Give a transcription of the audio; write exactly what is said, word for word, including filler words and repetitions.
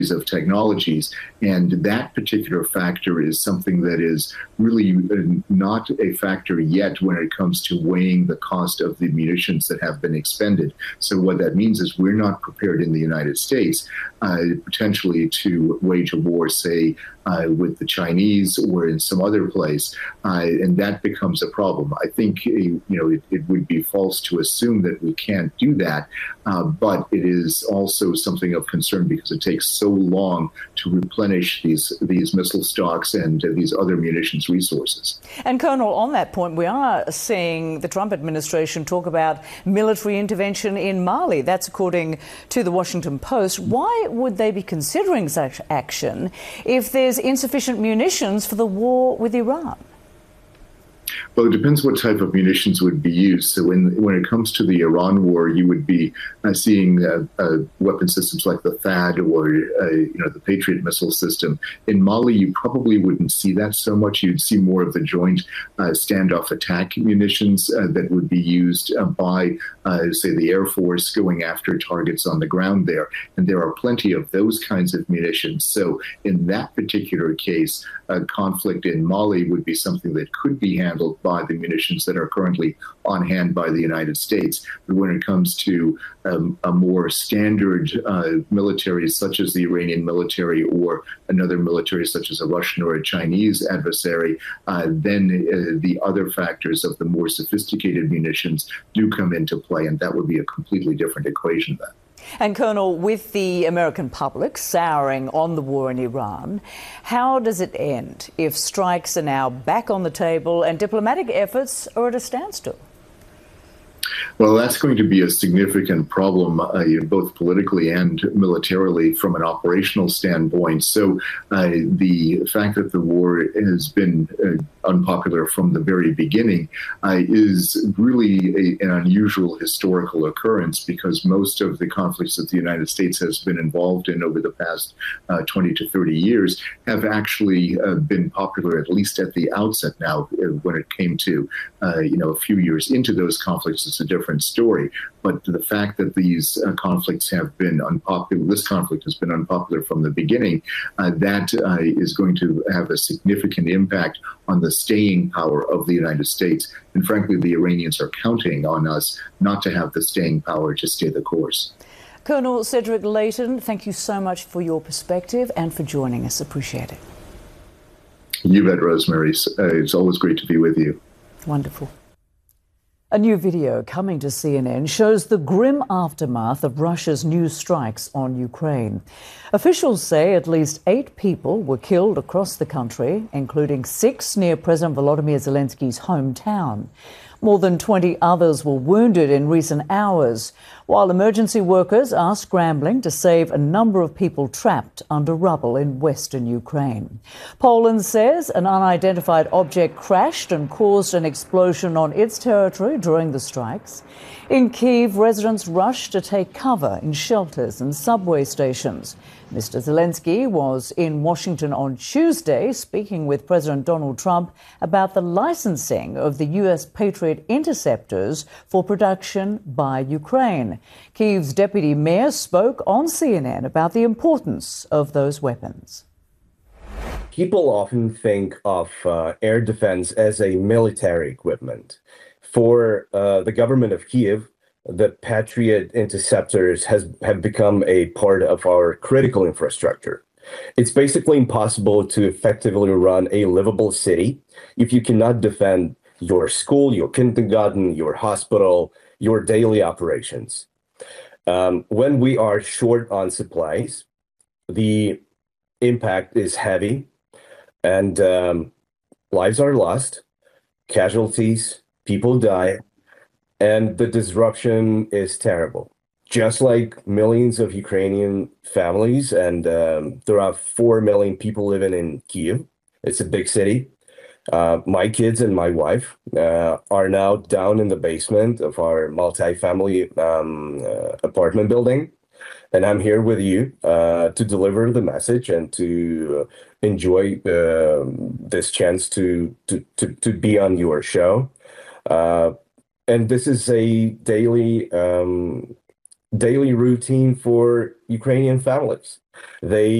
of technologies. And that particular factor is something that is really not a factor yet when it comes to weighing the cost of the munitions that have been expended. So what that means is we're not prepared in the United States uh, potentially to wage a war, say, uh, with the Chinese or in some other place, uh, and that becomes a problem. I think, you know, it, it would be false to assume that we can't do that, uh, but it is also something of concern because it takes so long to replenish these these missile stocks and uh, these other munitions resources. And Colonel, on that point, we are seeing the Trump administration talk about military intervention in Mali. That's according to the Washington Post. Why would they be considering such action if there's insufficient munitions for the war with Iran? Well, it depends what type of munitions would be used. So when when it comes to the Iran war, you would be uh, seeing uh, uh, weapon systems like the THAAD or uh, you know the Patriot missile system. In Mali, you probably wouldn't see that so much. You'd see more of the joint uh, standoff attack munitions uh, that would be used uh, by, uh, say, the Air Force going after targets on the ground there. And there are plenty of those kinds of munitions. So in that particular case, a conflict in Mali would be something that could be handled by the munitions that are currently on hand by the United States. But when it comes to um, a more standard uh, military, such as the Iranian military or another military such as a Russian or a Chinese adversary, uh, then uh, the other factors of the more sophisticated munitions do come into play, and that would be a completely different equation then. And Colonel, with the American public souring on the war in Iran, how does it end if strikes are now back on the table and diplomatic efforts are at a standstill? Well, that's going to be a significant problem, uh, both politically and militarily from an operational standpoint. So uh, the fact that the war has been uh, unpopular from the very beginning uh, is really a, an unusual historical occurrence, because most of the conflicts that the United States has been involved in over the past uh, twenty to thirty years have actually uh, been popular, at least at the outset. Now, when it came to, uh, you know, a few years into those conflicts, it's a different story. But the fact that these uh, conflicts have been unpopular, this conflict has been unpopular from the beginning, uh, that uh, is going to have a significant impact on the staying power of the United States. And frankly, the Iranians are counting on us not to have the staying power to stay the course. Colonel Cedric Leighton, thank you so much for your perspective and for joining us. Appreciate it. You bet, Rosemary. Uh, it's always great to be with you. Wonderful. A new video coming to C N N shows the grim aftermath of Russia's new strikes on Ukraine. Officials say at least eight people were killed across the country, including six near President Volodymyr Zelensky's hometown. More than twenty others were wounded in recent hours, while emergency workers are scrambling to save a number of people trapped under rubble in western Ukraine. Poland says an unidentified object crashed and caused an explosion on its territory during the strikes. In Kyiv, residents rushed to take cover in shelters and subway stations. Mister Zelensky was in Washington on Tuesday speaking with President Donald Trump about the licensing of the U S Patriot interceptors for production by Ukraine. Kyiv's deputy mayor spoke on C N N about the importance of those weapons. People often think of uh, air defense as a military equipment. For uh, the government of Kyiv, the Patriot interceptors has have become a part of our critical infrastructure. It's basically impossible to effectively run a livable city if you cannot defend your school, your kindergarten, your hospital, your daily operations. Um, when we are short on supplies, the impact is heavy, and um, lives are lost, casualties, people die, and the disruption is terrible. Just like millions of Ukrainian families, and um, there are four million people living in Kyiv. It's a big city. Uh, my kids and my wife uh, are now down in the basement of our multi-family um, uh, apartment building. And I'm here with you uh, to deliver the message and to enjoy uh, this chance to, to, to, to be on your show. Uh, And this is a daily um, daily routine for Ukrainian families. They